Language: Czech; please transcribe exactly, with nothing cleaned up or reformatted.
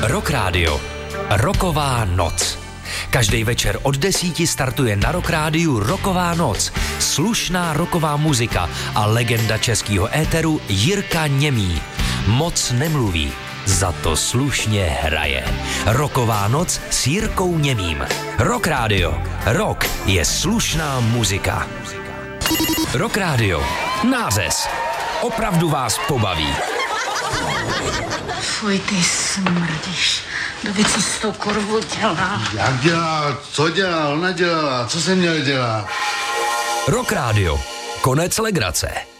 Rock Radio. Rocková noc. Každý večer od desíti startuje na Rock Rádiu Rocková noc. Slušná rocková muzika a legenda českého éteru Jirka Němý. Moc nemluví, za to slušně hraje. Rocková noc s Jirkou Němým. Rock Radio. Rock je slušná muzika. Rock Radio. Nářez. Opravdu vás pobaví. Fuj, ty smrdíš. Kdo co s tou kurvou dělá? Jak dělá? Co dělá? Ona dělala. Co jsem měl dělat? Rock Radio. Konec legrace.